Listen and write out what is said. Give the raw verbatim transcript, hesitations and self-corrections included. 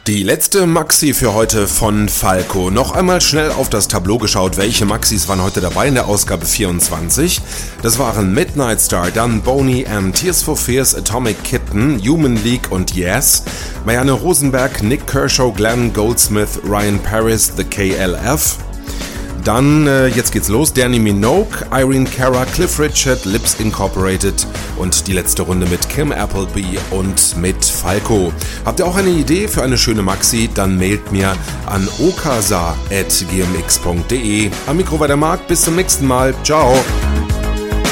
Die letzte Maxi für heute von Falco. Noch einmal schnell auf das Tableau geschaut, welche Maxis waren heute dabei in der Ausgabe vierundzwanzig. Das waren Midnight Star, dann Boney M, Tears for Fears, Atomic Kitten, Human League und Yes, Marianne Rosenberg, Nick Kershaw, Glenn Goldsmith, Ryan Paris, The K L F. Dann, äh, jetzt geht's los, Danny Minogue, Irene Cara, Cliff Richard, Lips Incorporated und die letzte Runde mit Kim Appleby und mit Falco. Habt ihr auch eine Idee für eine schöne Maxi? Dann mailt mir an okasa at gmx punkt de. Am Mikro war der Marc, bis zum nächsten Mal, ciao!